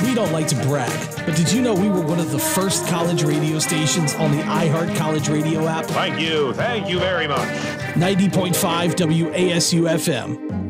we don't like to brag, but did you know we were one of the first college radio stations on the iHeart College Radio app? Thank you very much. 90.5 WASU FM.